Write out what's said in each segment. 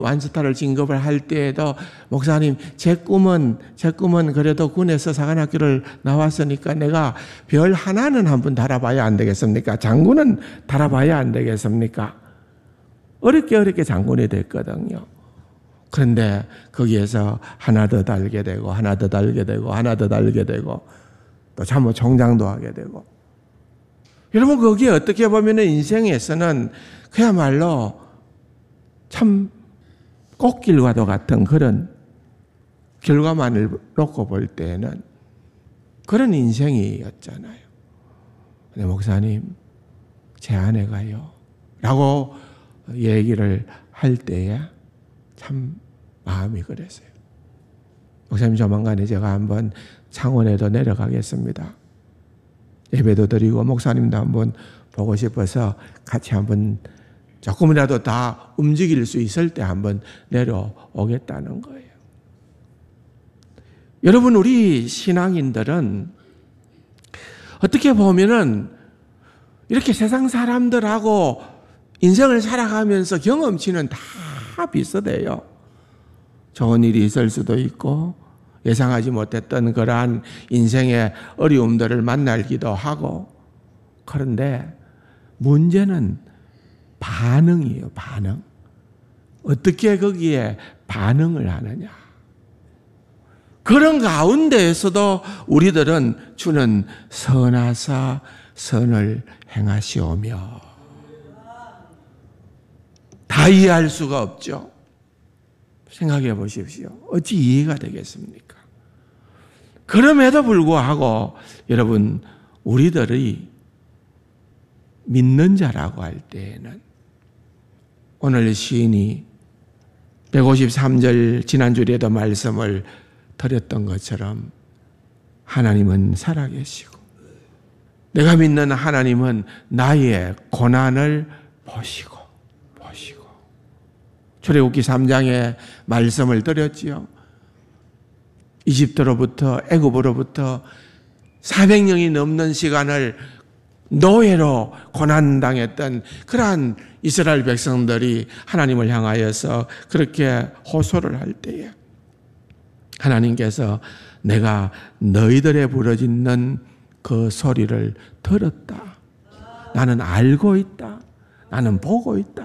완스타를 진급을 할 때에도 목사님 제 꿈은 그래도 군에서 사관학교를 나왔으니까 내가 별 하나는 한번 달아봐야 안 되겠습니까? 장군은 달아봐야 안 되겠습니까? 어렵게 장군이 됐거든요. 그런데 거기에서 하나 더 달게 되고 하나 더 달게 되고 하나 더 달게 되고 또 참모 총장도 하게 되고, 여러분 거기에 어떻게 보면 인생에서는 그야말로 참 꽃길과도 같은 그런 결과만을 놓고 볼 때는 그런 인생이었잖아요. 근데 목사님 제 아내가요 라고 얘기를 할 때에 참 마음이 그랬어요. 목사님 조만간에 제가 한번 창원에도 내려가겠습니다. 예배도 드리고 목사님도 한번 보고 싶어서 같이 한번 조금이라도 다 움직일 수 있을 때 한번 내려오겠다는 거예요. 여러분 우리 신앙인들은 어떻게 보면은 이렇게 세상 사람들하고 인생을 살아가면서 경험치는 다 비슷해요. 좋은 일이 있을 수도 있고 예상하지 못했던 그러한 인생의 어려움들을 만나기도 하고, 그런데 문제는 반응이에요. 반응. 어떻게 거기에 반응을 하느냐. 그런 가운데에서도 우리들은 주는 선하사 선을 행하시오며, 다 이해할 수가 없죠. 생각해 보십시오. 어찌 이해가 되겠습니까? 그럼에도 불구하고 여러분 우리들이 믿는 자라고 할 때에는 오늘 시인이 153절 지난주에도 말씀을 드렸던 것처럼 하나님은 살아계시고 내가 믿는 하나님은 나의 고난을 보시고 출애굽기 3장에 말씀을 드렸지요. 이집트로부터 애굽으로부터 400년이 넘는 시간을 노예로 고난당했던 그러한 이스라엘 백성들이 하나님을 향하여서 그렇게 호소를 할 때에 하나님께서 내가 너희들의 부르짖는 그 소리를 들었다. 나는 알고 있다. 나는 보고 있다.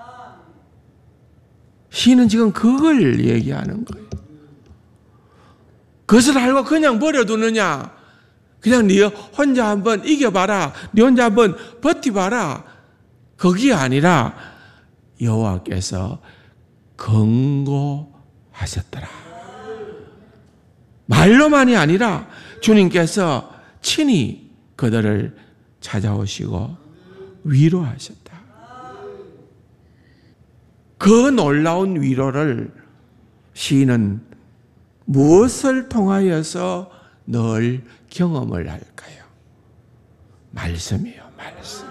시인은 지금 그걸 얘기하는 거예요. 그것을 알고 그냥 버려두느냐? 그냥 네 혼자 한번 이겨봐라. 네 혼자 한번 버티봐라. 그게 아니라 여호와께서 경고하셨더라. 말로만이 아니라 주님께서 친히 그들을 찾아오시고 위로하셨다. 그 놀라운 위로를 시인은 무엇을 통하여서 늘 경험을 할까요? 말씀이에요. 말씀.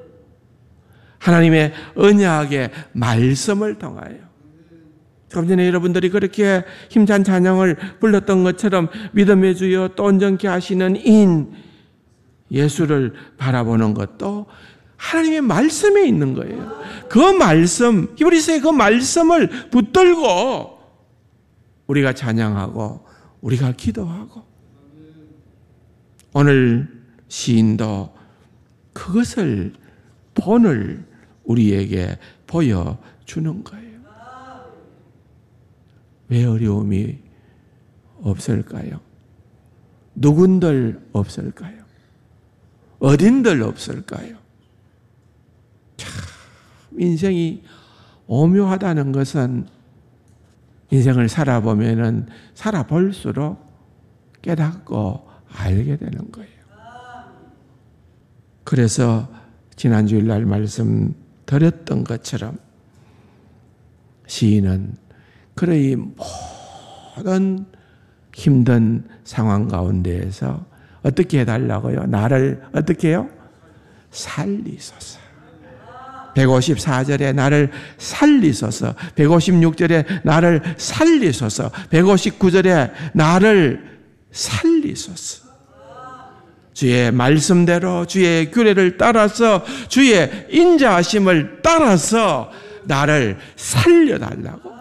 하나님의 언약의 말씀을 통하여. 조금 전에 여러분들이 그렇게 힘찬 찬양을 불렀던 것처럼 믿음의 주여 또 온전케 하시는 인 예수를 바라보는 것도 하나님의 말씀에 있는 거예요. 그 말씀, 히브리서의 그 말씀을 붙들고 우리가 찬양하고 우리가 기도하고, 오늘 시인도 그것을 본을 우리에게 보여주는 거예요. 왜 어려움이 없을까요? 누군들 없을까요? 어딘들 없을까요? 참 인생이 오묘하다는 것은 인생을 살아보면은 살아볼수록 깨닫고 알게 되는 거예요. 그래서 지난 주일날 말씀 드렸던 것처럼 시인은 그의 모든 힘든 상황 가운데에서 어떻게 해달라고요? 나를 어떻게 해요? 살리소서. 154절에 나를 살리소서, 156절에 나를 살리소서, 159절에 나를 살리소서. 주의 말씀대로 주의 규례를 따라서 주의 인자하심을 따라서 나를 살려달라고.